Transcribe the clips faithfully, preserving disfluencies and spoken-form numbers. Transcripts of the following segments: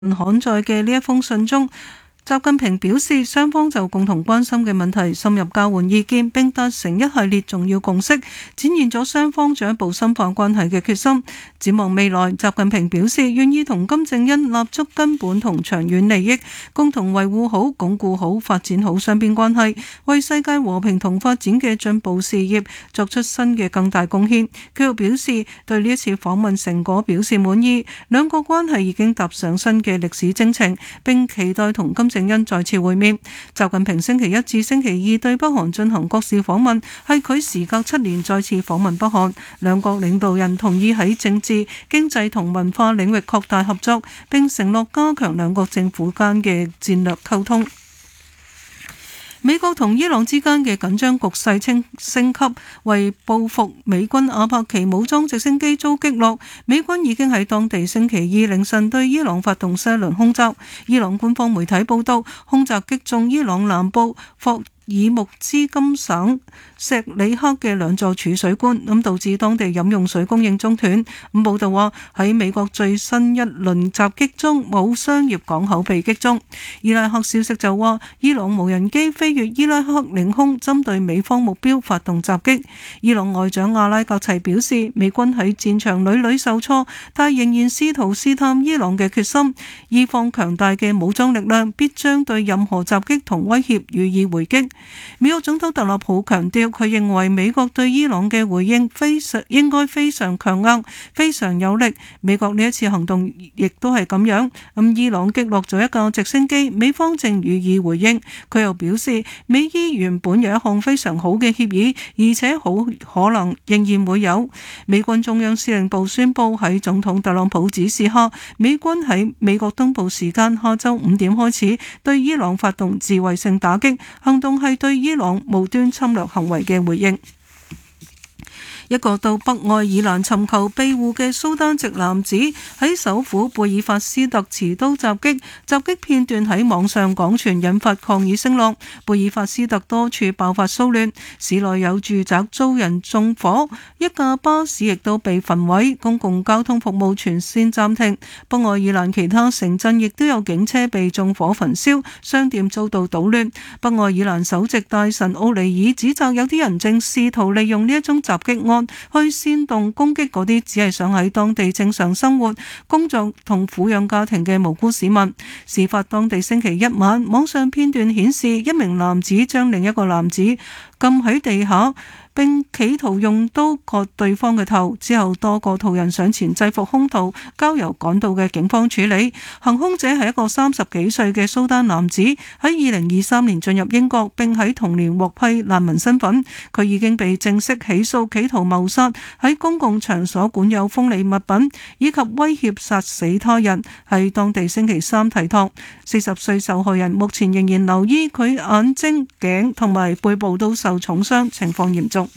刊載嘅呢一封信中，習近平表示，雙方就共同關心嘅問題深入交換意見，並達成一系列重要共識，展現咗雙方進一步深化關係嘅決心。展望未來，習近平表示願意同金正恩立足根本同長遠利益，共同維護好、鞏固好、發展好雙邊關係，為世界和平同發展嘅進步事業作出新嘅更大貢獻。佢又表示對呢一次訪問成果表示滿意，兩國關係已經踏上新嘅歷史征程，並期待同金正恩再次會面。習近平星期一至星期二對北韓進行國事訪問，係佢時隔七年再次訪問北韓。兩國領導人同意喺政治、經濟同文化領域擴大合作，並承諾加強兩國政府間嘅戰略溝通。美國同伊朗之間嘅緊張局勢升升級，為報復美軍阿帕奇武裝直升機遭擊落，美軍已經喺當地星期二凌晨對伊朗發動新一輪空襲。伊朗官方媒體報道，空襲擊中伊朗南部霍爾木茲金省石里克嘅兩座儲水罐，咁導致當地飲用水供應中斷。咁報道話喺美國最新一輪襲擊中，冇商業港口被擊中。伊拉克消息就話，伊朗無人機飛越伊拉克領空，針對美方目標發動襲擊。伊朗外長阿拉格齊表示，美軍喺戰場屢屢受挫，但仍然試圖試探伊朗嘅決心。伊方強大嘅武裝力量必將對任何襲擊同威脅予以回擊。美國總統特朗普強調，佢認為美國對伊朗嘅回應非常應該非常強硬、非常有力。美國呢一次行動亦都係咁樣。咁伊朗擊落咗一架直升機，美方正予以回應。佢又表示，美伊原本有一項非常好嘅協議，而且好可能仍然會有。美軍中央司令部宣布喺總統特朗普指示下，美軍喺美國東部時間下晝五點開始對伊朗發動自衛性打擊行動，係對伊朗無端侵略行為嘅回應。一個到北愛爾蘭尋求庇護嘅蘇丹籍男子喺首府貝爾法斯特持刀襲擊，襲擊片段喺網上廣傳，引發抗議聲浪。貝爾法斯特多處爆發騷亂，市內有住宅遭人縱火，一架巴士亦都被焚毀，公共交通服務全線暫停。北愛爾蘭其他城鎮亦都有警車被縱火焚燒，商店遭到搗亂。北愛爾蘭首席大臣奧尼爾指責有啲人正試圖利用呢一宗襲擊案去煽動攻擊嗰啲只係想喺當地正常生活、工作同撫養家庭嘅無辜市民。事發當地星期一晚，網上片段顯示一名男子將另一個男子撳喺地下，並企圖用刀割對方嘅頭，之後多個途人上前制服兇徒，交由趕到嘅警方處理。行兇者係一個三十幾歲嘅蘇丹男子，喺二零二三年進入英國，並喺同年獲批難民身份。佢已經被正式起訴企圖謀殺、喺公共場所管有鋒利物品以及威脅殺死他人，喺當地星期三提堂。四十歲受害人目前仍然留醫，佢眼睛、頸同埋背部都受重傷，情況嚴重。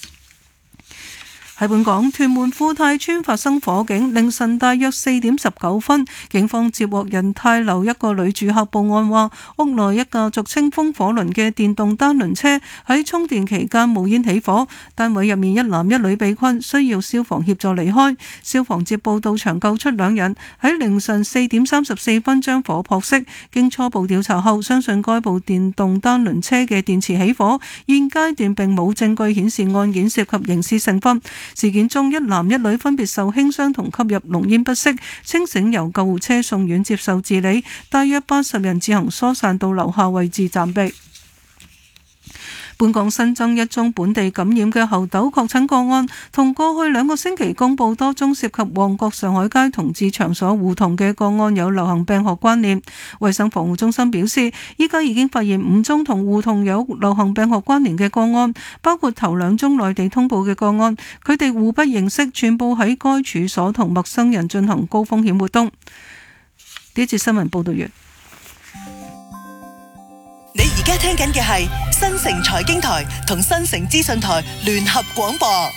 喺本港屯門富泰邨發生火警，凌晨大約四點十九分，警方接獲仁泰樓一個女住客報案，話屋內一架俗稱風火輪嘅電動單輪車喺充電期間冒煙起火，單位入面一男一女被困，需要消防協助離開。消防接報到場救出兩人，喺凌晨四點三十四分將火撲熄。經初步調查後，相信該部電動單輪車嘅電池起火，現階段並冇證據顯示案件涉及刑事成分。事件中一男一女分別受輕傷同吸入濃煙不適，清醒由救護車送院接受治理，大約八十人自行疏散到樓下位置暫避。本港新增一宗本地感染嘅猴痘確診個案，同過去兩個星期公佈多宗涉及旺角上海街同志場所互同嘅個案有流行病學關聯。衛生防護中心表示，依家已經發現五宗同互同有流行病學關聯嘅個案，包括頭兩宗內地通報嘅個案，佢哋互不認識，全部喺該處所同陌生人進行高風險活動。呢節新聞報道完。 你而家聽緊嘅係新城財經台同新城資訊台聯合廣播。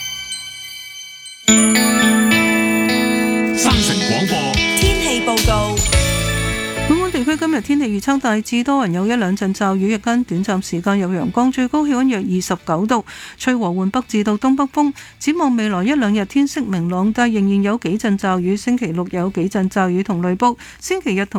新城廣播天氣報告。 本港地地區今日天氣預測大致多雲，有一兩陣驟雨，日間短暫時間有陽光，最高氣溫約二十九度，吹和緩北至到東北風。展望未來一兩日天色明朗，但仍然有幾陣驟雨。星期六有幾陣驟雨同雷暴，星期日同